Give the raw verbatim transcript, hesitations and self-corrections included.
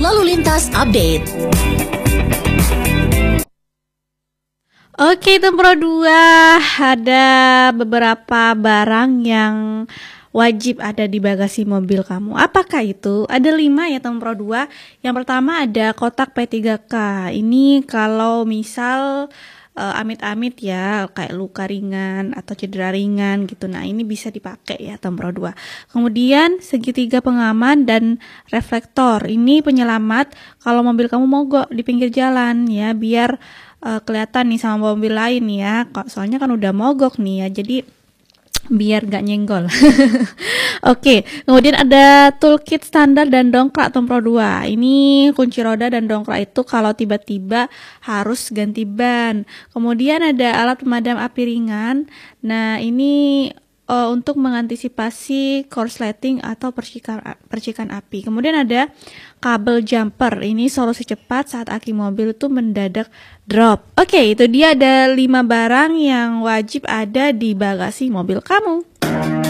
Lalu Lintas Update. Oke, Tempro dua, ada beberapa barang yang wajib ada di bagasi mobil kamu. Apakah itu? Ada lima ya, Tempro dua. Yang pertama ada kotak P tiga K. Ini kalau misal uh, amit-amit ya, kayak luka ringan atau cedera ringan gitu. Nah, ini bisa dipakai ya, Tempro dua. Kemudian segitiga pengaman dan reflektor. Ini penyelamat kalau mobil kamu mogok di pinggir jalan ya, biar Uh, kelihatan nih sama mobil lain ya, kok soalnya kan udah mogok nih ya, jadi biar gak nyenggol. Oke, kemudian ada toolkit standar dan dongkrak Tempro dua. Ini kunci roda dan dongkrak itu kalau tiba-tiba harus ganti ban. Kemudian ada alat pemadam api ringan. Nah, ini Uh, untuk mengantisipasi korsleting atau percikan, percikan api. Kemudian ada kabel jumper. Ini solusi cepat saat aki mobil itu mendadak drop. Oke, itu dia ada lima barang yang wajib ada di bagasi mobil kamu.